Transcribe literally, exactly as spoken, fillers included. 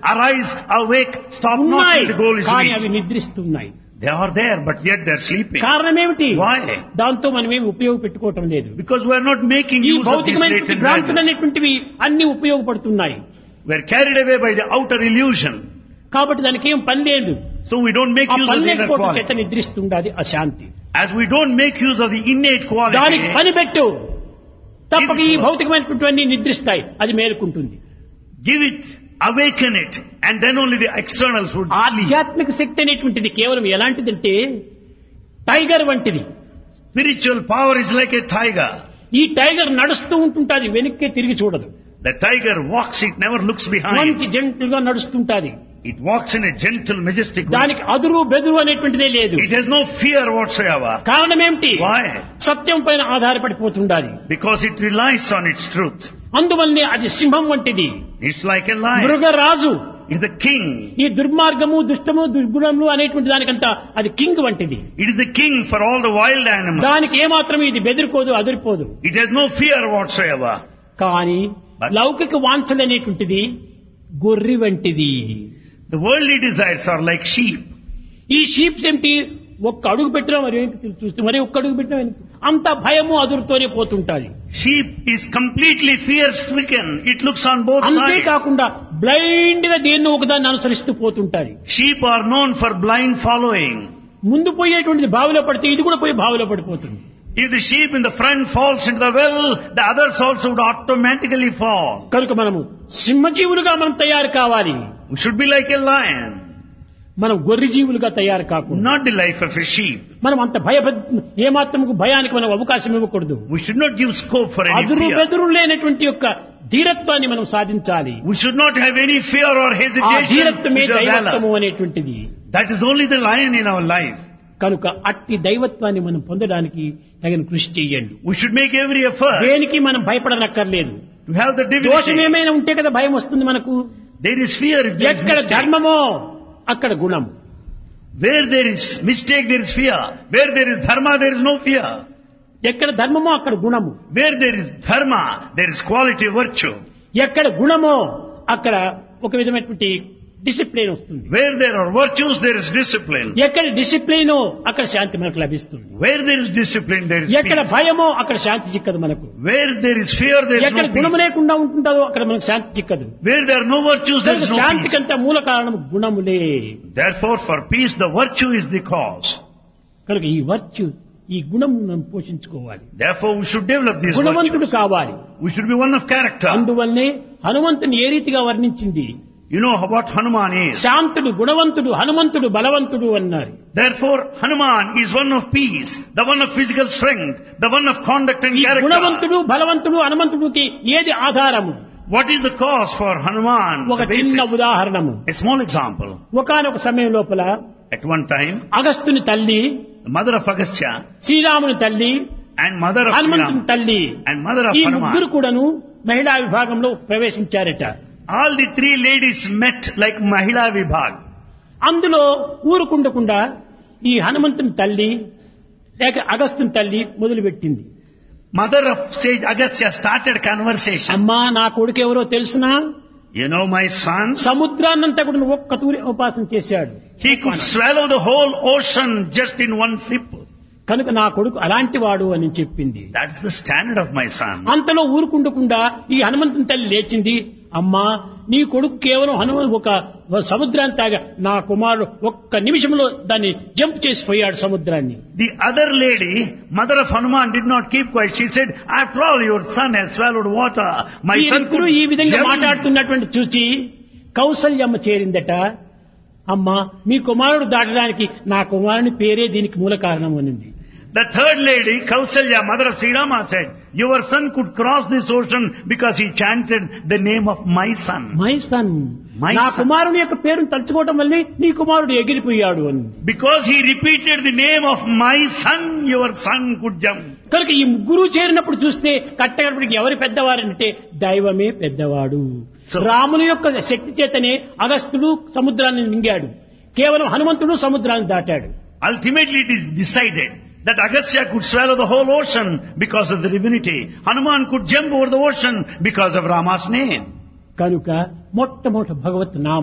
arise, awake, stop not ఉన్నాయి till the goal is కానీ reached. అవి నిద్రిస్తున్నాయి. They are there, but yet they are sleeping. కారణం ఏమిటి? Why? దాంతో మనం ఏమి ఉపయోగపెట్టుకోవటం లేదు. Because we are not making ఈ use of these భౌతికమైనటువంటి latent భ్రాంతులు values. అనేటువంటివి అన్ని ఉపయోగపడుతున్నాయి. We are carried away by the outer illusion. కాబట్టి దానికి ఏం పని లేదు. So we don't make ఆ use of పని the inner లేకపోవడం చేత quality. నిద్రిస్తుండాది అశాంతి. As we don't make use of the innate దానికి quality, పని పెట్టు, తప్పక ఈ Give it- భౌతికమైనటువంటివన్నీ నిద్రిస్తాయి, అది మేలుకుంటుంది. give it, awaken it, and then only the externals would sleep. ఆధ్యాత్మిక శక్తి అనేటువంటిది కేవలం ఎలాంటిదంటే టైగర్ వంటిది. Spiritual power is like a tiger. ఈ టైగర్ నడుస్తూ ఉంటుంటాది, వెనక్కి తిరిగి చూడదు. The tiger walks, it never looks behind. మంచి జంటల్ గా నడుస్తుంటాది. It walks in a gentle, majestic way. దానికి అదురు బెదురు అనేటువంటిదే లేదు. It has no fear whatsoever. కారణం ఏమిటి? Why? సత్యం పైన ఆధారపడిపోతుండాలి. Because it relies on its truth. అందువల్లనే అది సింహం వంటిది, It's like a lion. మృగరాజు. It's the king. ఈ దుర్మార్గము దుష్టము దుర్గుణములు అనేటువంటి దానికంతా అది కింగ్ వంటిది. It is the king for all the wild animals. దానికి ఏమాత్రం ఇది బెదిరిపోదు, అదిరిపోదు. It has no fear whatsoever. కానీ But- లౌకిక వాంఛలు అనేటువంటిది గొర్రె వంటిది. The worldly desires are like sheep. ఈ షీప్స్ ఏమిటి? ఒక్క అడుగు పెట్టినా మరి వెనక్కి చూస్తే మరి ఒక్క అడుగు పెట్టినా వెనక్కి. అంత భయము అదురుతోనే పోతుంటాది. Sheep is completely fear-stricken. It looks on both sides. అంతేకాకుండా బ్లైండ్ గా దేన్ని ఒకదాన్ని అనుసరిస్తూ పోతుంటాది. Sheep are known for blind following. ముందు పోయేటువంటిది బావిలో పడితే ఇది కూడా పోయి బావిలో పడిపోతుంది. If the sheep in the front falls into the well, the others also would automatically fall. కనుక మనము సింహజీవులుగా మనం తయారు కావాలి. We should be like a lion, మనం గొర్రె జీవులుగా తయారు కాకుండా not the life of a sheep. మనం అంత భయ ఏమాత్రముకు భయానికి మనం అవకాశం ఇవ్వకూడదు. We should not give scope for any అదురు fear. బెదురు లేనటువంటి యొక్క ధీరత్వాన్ని మనం సాధించాలి. We should not have any fear or ఆ hesitation. ధీరత్వమే We should have దైవత్వము valor. అనేటువంటిది. That is only the lion in our life. కనుక అట్టి దైవత్వాన్ని మనం పొందడానికి తగిన కృషి చేయండి. We should make every effort దేనికి మనం భయపడనక్కర్లేదు. to have the దోషం divinity. ఏమైనా ఉంటే కదా భయం వస్తుంది మనకు. There is fear if there is ఎక్కడ mistake. ధర్మమో అక్కడ గుణం. Where there is mistake, there is fear. Where there is dharma, there is no fear. ఎక్కడ ధర్మమో అక్కడ గుణము. Where there is dharma, there is quality, virtue. ఎక్కడ గుణమో అక్కడ ఒక విధమైనటువంటి డిసిప్లిన్ వస్తుంది. Where there are virtues, there is discipline. ఎక్కడ discipline అక్కడ శాంతి మనకు లభిస్తుంది. Where there is discipline, there is ఎక్కడ peace. భయమో అక్కడ శాంతి చిక్కదు మనకు. Where there is fear, there is ఎక్కడ no గుణము peace. లేకుండా ఉంటుందో అక్కడ మనకు శాంతి చిక్కదు. Where there are no virtues, there is no peace. శాంతికంతా మూల కారణం గుణములే. Therefore, for peace, the virtue is the cause. కనుక ఈ వర్చ్యూ ఈ గుణం మనం పోషించుకోవాలి. Therefore, we should develop these గుణవంతుడు virtues. కావాలి. We should be one of character. అందువల్లనే హనుమంతుని ఏ రీతిగా వర్ణించింది? You know what Hanuman is. శాంతుడు గుణవంతుడు హనుమంతుడు బలవంతుడు అన్నారు. Therefore, Hanuman is one of peace, the one of physical strength, the one of conduct and ఈ character. గుణవంతుడు బలవంతుడు హనుమంతుడికి ఏది ఆధారము? What is the cause for Hanuman? ఒక The basis. చిన్న ఉదాహరణము. A small example. ఒకానొక సమయం లోపల At one time, అగస్త్యుని తల్లి, the mother of Agastya శ్రీరాముని తల్లి, and mother of హనుమంతుని Sriram తల్లి and mother of ఈ ముగ్గురు Hanuman, కూడాను మహిళా విభాగంలో ప్రవేశించారట. all the three ladies met like Mahila Vibhag. అందులో ఊరుకుండకుండా ఈ హనుమంతుని తల్లి లేక అగస్త్యుని తల్లి మొదలుపెట్టింది. Mother of sage Agastya started conversation. అమ్మా నా కొడుకు ఎవరో తెలుసునా? You know my son? సముద్రాన్నంతా కూడా ఒక్క తూరి ఉపాసన చేశాడు. He could swallow the whole ocean just in one sip. కనుక నా కొడుకు అలాంటి వాడు అని చెప్పింది. That's the standard of my son. అంతలో ఊరుకుండకుండా ఈ హనుమంతుని తల్లి లేచింది. అమ్మా నీ కొడుకు కేవలం హనుమ ఒక సముద్రాన్ని తాగా, నా కుమారుడు ఒక్క నిమిషంలో దాన్ని జంప్ చేసిపోయాడు సముద్రాన్ని. The other lady, mother of Hanuman, did not keep quiet. She said, after all, your son has swallowed water. My son వీరిద్దరూ could ఈ విధంగా jump. మాట్లాడుతున్నటువంటి చూచి కౌసల్యమ్మ చేరిందట. అమ్మా మీ కుమారుడు దాటడానికి నా కుమారుని పేరే దీనికి మూల కారణం అనింది. The third lady, Kausalya, mother of Sri Rama, said, your son could cross this ocean because he chanted the name of my son. My son, My నా son. కుమారుని యొక్క పేరును తలుచుకోవటం వల్లే నీ కుమారుడు ఎగిరిపోయాడు అని. Because he repeated the name of my son, your son could jump. కనుక ఈ ముగ్గురు చేరినప్పుడు చూస్తే కట్టగడపడికి ఎవరి పెద్దవారంటే దైవమే పెద్దవాడు. So- రాముని యొక్క శక్తి చేతనే అగస్త్యుడు సముద్రాన్ని మింగాడు, కేవలం హనుమంతుడు సముద్రాన్ని దాటాడు. Ultimately it is decided that Agastya could swallow the whole ocean because of the divinity. Hanuman could jump over the ocean because of Rama's name. కనుక మొట్టమొదటి భగవత్ నామం